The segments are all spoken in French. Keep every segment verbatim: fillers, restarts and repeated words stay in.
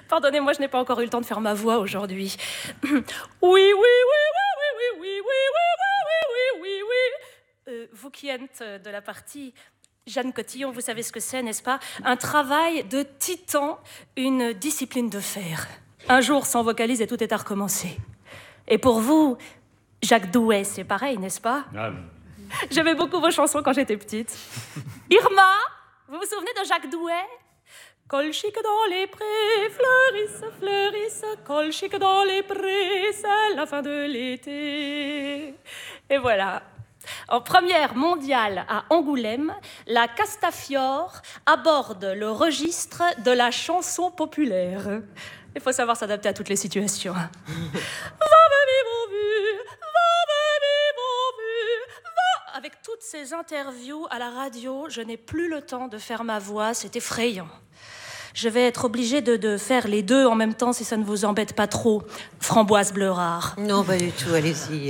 Pardonnez-moi, je n'ai pas encore eu le temps de faire ma voix aujourd'hui. Oui, oui, oui, oui, oui, oui, oui, oui, oui, oui, oui, oui. Euh, vous qui êtes de la partie Jeanne Cotillon, vous savez ce que c'est, n'est-ce pas? Un travail de titan, une discipline de fer. Un jour sans vocalise et tout est à recommencer. Et pour vous, Jacques Douai, c'est pareil, n'est-ce pas? Ah, J'aimais beaucoup vos chansons quand j'étais petite. Irma, vous vous souvenez de Jacques Douai? Colchique dans les prés, fleurissent, fleurissent, colchique dans les prés, c'est la fin de l'été. Et voilà. En première mondiale à Angoulême, la Castafiore aborde le registre de la chanson populaire. Il faut savoir s'adapter à toutes les situations. Va, va, vivre vu, va, va, vivre vu, va. Avec toutes ces interviews à la radio, je n'ai plus le temps de faire ma voix, c'est effrayant. Je vais être obligée de, de faire les deux en même temps si ça ne vous embête pas trop. Framboise bleu rare. Non, pas du tout, allez-y.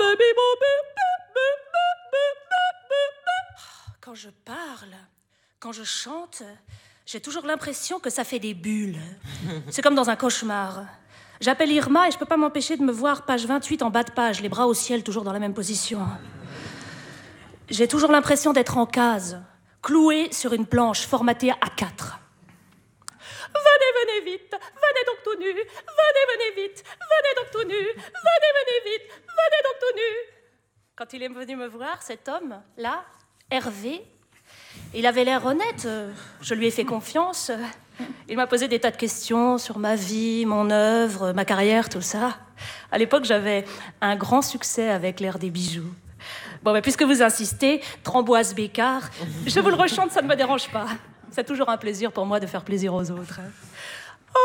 Quand je parle, quand je chante, j'ai toujours l'impression que ça fait des bulles. C'est comme dans un cauchemar. J'appelle Irma et je peux pas m'empêcher de me voir page vingt-huit en bas de page, les bras au ciel, toujours dans la même position. J'ai toujours l'impression d'être en case, clouée sur une planche formatée à quatre. Venez, venez vite, venez donc tout nu, venez, venez vite, venez donc tout nu, venez, venez vite, venez donc tout nu. Quand il est venu me voir, cet homme, là, Hervé, il avait l'air honnête, je lui ai fait confiance. Il m'a posé des tas de questions sur ma vie, mon œuvre, ma carrière, tout ça. À l'époque, j'avais un grand succès avec l'air des bijoux. Bon, mais puisque vous insistez, Framboise Bécard, je vous le rechante, ça ne me dérange pas. C'est toujours un plaisir pour moi de faire plaisir aux autres. Oh,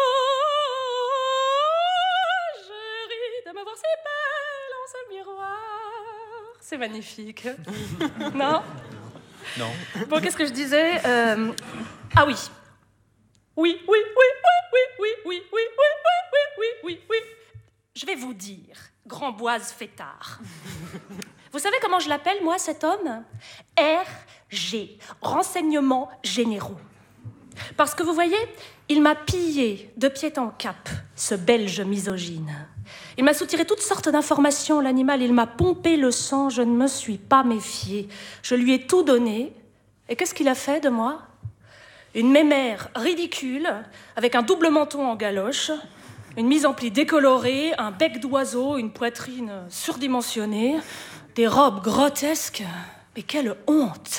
je ris de me voir si belle en ce miroir. C'est magnifique. Non? non. Bon, qu'est-ce que je disais euh... Ah oui. Oui, oui, oui, oui, oui, oui, oui, oui, oui, oui, oui, oui, oui. Je vais vous dire, Gramboise Fêtard. Vous savez comment je l'appelle, moi, cet homme? R G, Renseignements Généraux. Parce que vous voyez, il m'a pillé de pied en cap, ce Belge misogyne. Il m'a soutiré toutes sortes d'informations, l'animal. Il m'a pompé le sang, je ne me suis pas méfiée. Je lui ai tout donné. Et qu'est-ce qu'il a fait de moi? Une mémère ridicule, avec un double menton en galoche, une mise en pli décolorée, un bec d'oiseau, une poitrine surdimensionnée, des robes grotesques. Mais quelle honte!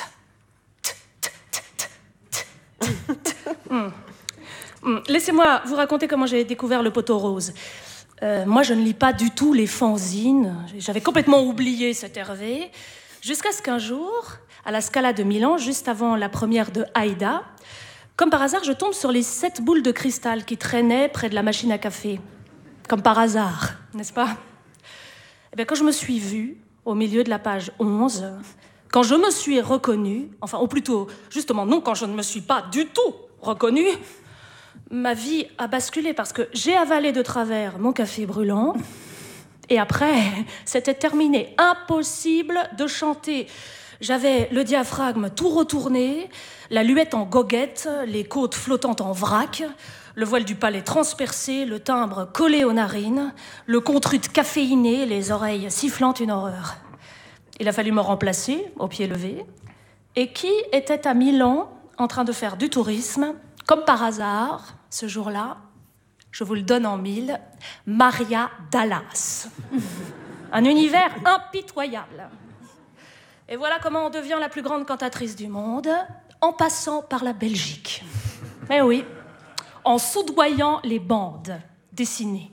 Hum. Hum. Laissez-moi vous raconter comment j'ai découvert le poteau rose. Euh, moi, je ne lis pas du tout les fanzines. J'avais complètement oublié cet Hervé. Jusqu'à ce qu'un jour, à la Scala de Milan, juste avant la première de Aïda, comme par hasard, je tombe sur les sept boules de cristal qui traînaient près de la machine à café. Comme par hasard, n'est-ce pas? Eh bien, quand je me suis vue, au milieu de la page onze, quand je me suis reconnue, enfin, ou plutôt, justement, non, quand je ne me suis pas du tout reconnue, ma vie a basculé parce que j'ai avalé de travers mon café brûlant et après, c'était terminé. Impossible de chanter. J'avais le diaphragme tout retourné, la luette en goguette, les côtes flottantes en vrac, le voile du palais transpercé, le timbre collé aux narines, le contrute caféiné, les oreilles sifflantes, une horreur. Il a fallu me remplacer, au pied levé. Et qui était à Milan, en train de faire du tourisme, comme par hasard, ce jour-là, je vous le donne en mille, Maria Dallas. Un univers impitoyable. Et voilà comment on devient la plus grande cantatrice du monde, en passant par la Belgique. Mais oui, en soudoyant les bandes dessinées.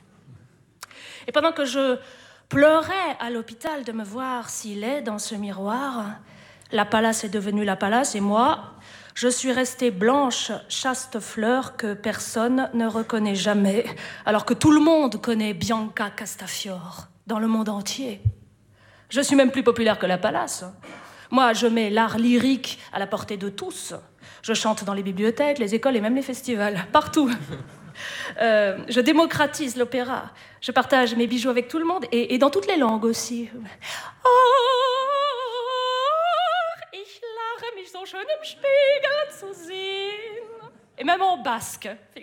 Et pendant que je pleurais à l'hôpital de me voir si laid dans ce miroir, la Pallas est devenue la Pallas et moi, je suis restée blanche, chaste fleur que personne ne reconnaît jamais, alors que tout le monde connaît Bianca Castafiore dans le monde entier. Je suis même plus populaire que la Pallas. Moi, je mets l'art lyrique à la portée de tous. Je chante dans les bibliothèques, les écoles et même les festivals, partout. Euh, je démocratise l'opéra. Je partage mes bijoux avec tout le monde et, et dans toutes les langues aussi. Oh, ich lache mich so schön im Spiegel zu sehen. Et même en basque.